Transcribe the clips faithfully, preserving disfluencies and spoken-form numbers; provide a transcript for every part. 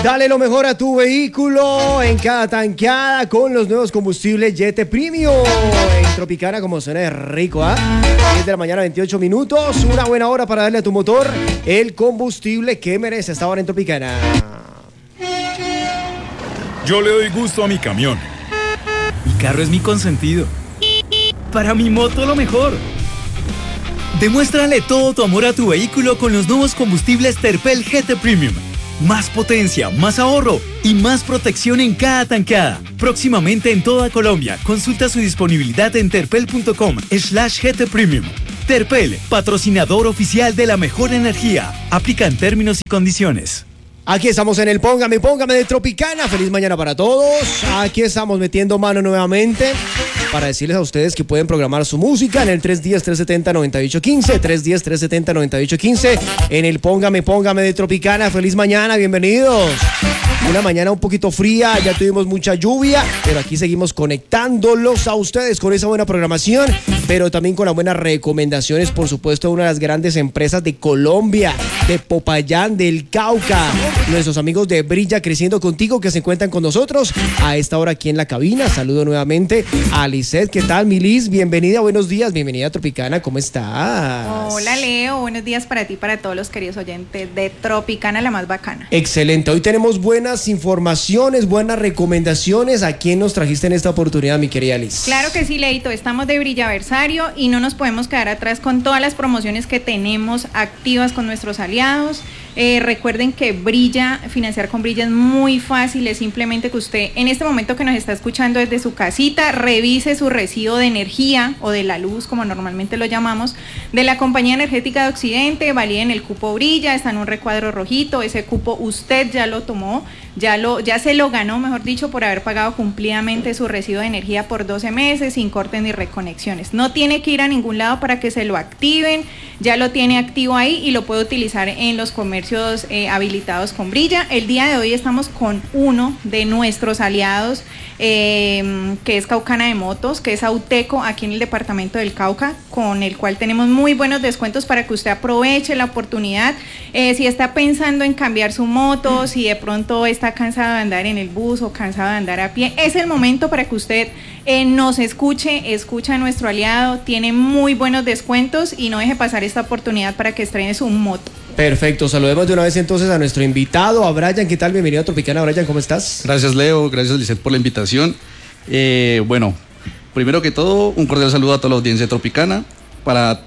Dale lo mejor a tu vehículo en cada tanqueada con los nuevos combustibles Yete Premium. En Tropicana, como suena de rico, ¿ah? ¿eh? diez de la mañana, veintiocho minutos. Una buena hora para darle a tu motor el combustible que merece esta hora en Tropicana. Yo le doy gusto a mi camión. Mi carro es mi consentido. Para mi moto, lo mejor. Demuéstrale todo tu amor a tu vehículo con los nuevos combustibles Terpel G T Premium. Más potencia, más ahorro y más protección en cada tanqueada. Próximamente en toda Colombia. Consulta su disponibilidad en terpel.com slash GT Premium. Terpel, patrocinador oficial de la mejor energía. Aplican términos y condiciones. Aquí estamos en el Póngame, Póngame de Tropicana. Feliz mañana para todos. Aquí estamos metiendo mano nuevamente para decirles a ustedes que pueden programar su música en el tres uno cero, tres siete cero, nueve ocho uno cinco, tres uno cero, tres siete cero, nueve ocho uno cinco, en el Póngame, Póngame de Tropicana. Feliz mañana, bienvenidos. Una mañana un poquito fría, ya tuvimos mucha lluvia, pero aquí seguimos conectándolos a ustedes con esa buena programación, pero también con las buenas recomendaciones, por supuesto, de una de las grandes empresas de Colombia, de Popayán, del Cauca. Nuestros amigos de Brilla Creciendo Contigo, que se encuentran con nosotros a esta hora aquí en la cabina. Saludo nuevamente a Lisette. ¿Qué tal, mi Liz? Bienvenida, buenos días, bienvenida a Tropicana, ¿cómo estás? Hola, Leo, buenos días para ti y para todos los queridos oyentes de Tropicana, la más bacana. Excelente, hoy tenemos buenas informaciones, buenas recomendaciones. ¿A quién nos trajiste en esta oportunidad, mi querida Liz? Claro que sí, Leito, estamos de Brillaversario y no nos podemos quedar atrás con todas las promociones que tenemos activas con nuestros aliados. Eh, recuerden que Brilla, financiar con Brilla es muy fácil, es simplemente que usted en este momento que nos está escuchando desde su casita, revise su recibo de energía o de la luz, como normalmente lo llamamos, de la Compañía Energética de Occidente, validen el cupo Brilla, está en un recuadro rojito, ese cupo usted ya lo tomó, ya, lo, ya se lo ganó, mejor dicho, por haber pagado cumplidamente su recibo de energía por doce meses, sin cortes ni reconexiones. No tiene que ir a ningún lado para que se lo activen, ya lo tiene activo ahí y lo puede utilizar en los comercios eh, habilitados con Brilla. El día de hoy estamos con uno de nuestros aliados, eh, que es Caucana de Motos, que es Auteco, aquí en el departamento del Cauca, con el cual tenemos muy buenos descuentos para que usted aproveche la oportunidad. Eh, si está pensando en cambiar su moto, si de pronto está cansado de andar en el bus o cansado de andar a pie, es el momento para que usted eh, nos escuche, escucha a nuestro aliado, tiene muy buenos descuentos y no deje pasar esta oportunidad para que estrene su moto. Perfecto, saludemos de una vez entonces a nuestro invitado, a Brian. ¿Qué tal? Bienvenido a Tropicana, Brian, ¿cómo estás? Gracias, Leo, gracias, Lisette, por la invitación. Eh, bueno, primero que todo, un cordial saludo a toda la audiencia de Tropicana para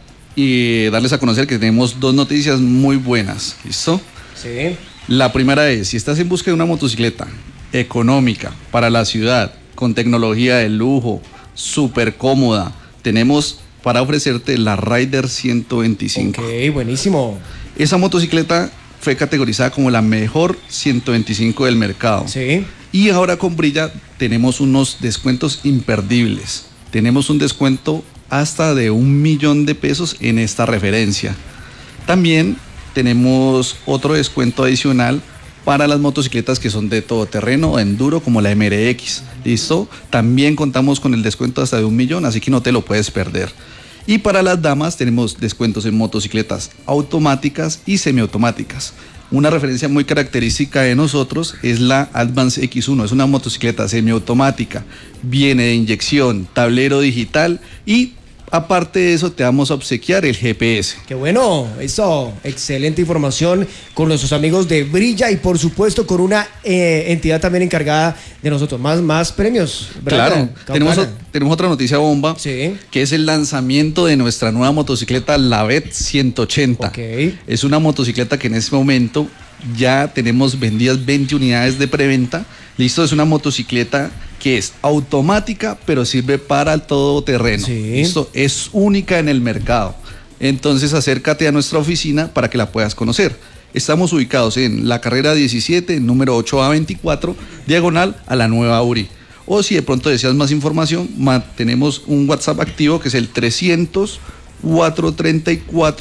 y darles a conocer que tenemos dos noticias muy buenas, ¿listo? Sí. La primera es, si estás en busca de una motocicleta económica para la ciudad, con tecnología de lujo, súper cómoda, tenemos para ofrecerte la Rider ciento veinticinco. Ok, buenísimo. Esa motocicleta fue categorizada como la mejor ciento veinticinco del mercado. Sí. Y ahora con Brilla tenemos unos descuentos imperdibles. Tenemos un descuento hasta de un millón de pesos en esta referencia. También tenemos otro descuento adicional para las motocicletas que son de todoterreno o enduro, como la M R X. ¿Listo? También contamos con el descuento hasta de un millón, así que no te lo puedes perder. Y para las damas tenemos descuentos en motocicletas automáticas y semiautomáticas. Una referencia muy característica de nosotros es la Advance X uno. Es una motocicleta semiautomática, viene de inyección, tablero digital y aparte de eso te vamos a obsequiar el G P S. Qué bueno, eso, excelente información con nuestros amigos de Brilla y por supuesto con una eh, entidad también encargada de nosotros. Más, más premios, ¿verdad? Claro, tenemos, tenemos otra noticia bomba, sí, que es el lanzamiento de nuestra nueva motocicleta, la V E T ciento ochenta. Okay. Es una motocicleta que en este momento ya tenemos vendidas veinte unidades de preventa. Listo, es una motocicleta que es automática, pero sirve para el todoterreno. Sí. Listo, es única en el mercado. Entonces acércate a nuestra oficina para que la puedas conocer. Estamos ubicados en la carrera diecisiete, número ocho A veinticuatro, diagonal a la nueva U R I. O si de pronto deseas más información, tenemos un WhatsApp activo que es el trescientos, cuatrocientos treinta y cuatro,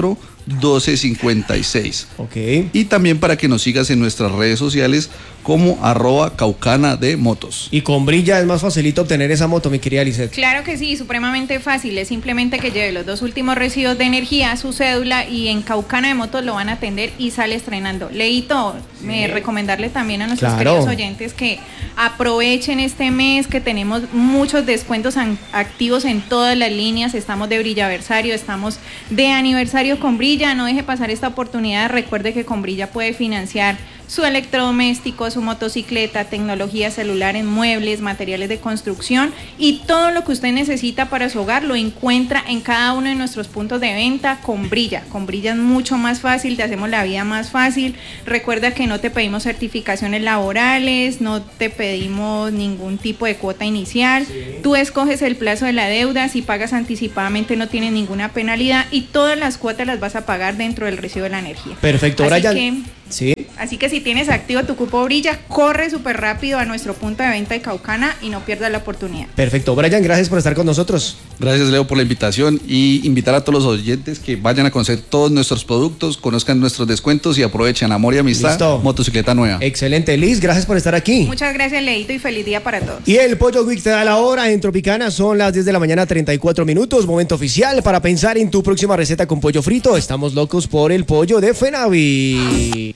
doce cincuenta y seis. Ok. Y también para que nos sigas en nuestras redes sociales como arroba Caucana de Motos. Y con Brilla es más facilito obtener esa moto, mi querida Lisette. Claro que sí, supremamente fácil. Es simplemente que lleve los dos últimos recibos de energía, su cédula, y en Caucana de Motos lo van a atender y sale estrenando. Leito, me recomendarle también a nuestros Claro. queridos oyentes que aprovechen este mes, que tenemos muchos descuentos an- activos en todas las líneas. Estamos de Brillaversario, estamos de aniversario con Brilla. No deje pasar esta oportunidad. Recuerde que con Brilla puede financiar su electrodoméstico, su motocicleta, tecnología celular en muebles, materiales de construcción, y todo lo que usted necesita para su hogar lo encuentra en cada uno de nuestros puntos de venta con Brilla. Con Brilla es mucho más fácil, te hacemos la vida más fácil. Recuerda que no te pedimos certificaciones laborales, no te pedimos ningún tipo de cuota inicial. Tú escoges el plazo de la deuda, si pagas anticipadamente no tienes ninguna penalidad y todas las cuotas las vas a pagar dentro del recibo de la energía. Perfecto, Así Brian. que- Sí. Así que si tienes activo tu cupo Brilla, corre súper rápido a nuestro punto de venta de Caucana y no pierdas la oportunidad. Perfecto. Brian, gracias por estar con nosotros. Gracias, Leo, por la invitación y invitar a todos los oyentes que vayan a conocer todos nuestros productos, conozcan nuestros descuentos y aprovechen amor y amistad. Listo. Motocicleta nueva. Excelente, Liz, gracias por estar aquí. Muchas gracias, Leito, y feliz día para todos. Y el Pollo Week te da la hora en Tropicana, son las diez de la mañana, treinta y cuatro minutos, momento oficial para pensar en tu próxima receta con pollo frito. Estamos locos por el pollo de Fenavi.